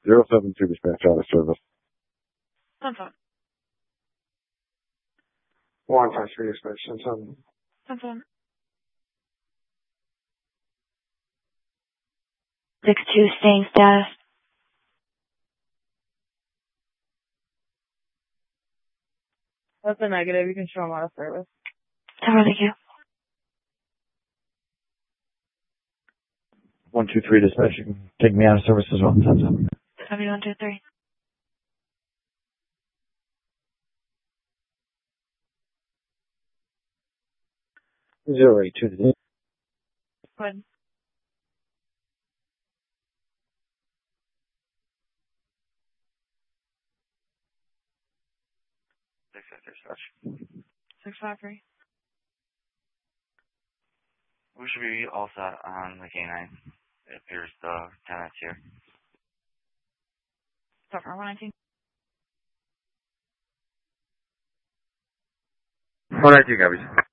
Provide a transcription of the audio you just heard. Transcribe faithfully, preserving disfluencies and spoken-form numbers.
Zero seven two dispatch out of service. Ten seven. One five three dispatch. Ten seven. Ten seven. Six two staying status. That's a negative. You can show them out of service. Tower, thank you. One two three dispatch. You can take me out of service as well. Ten seven. Copy one two three. Zero eight two. Go ahead. Six five dispatch. Six five three. We should be all set on the K nine. It appears the tenant's here. Stop for one nineteen. one nineteen, copies.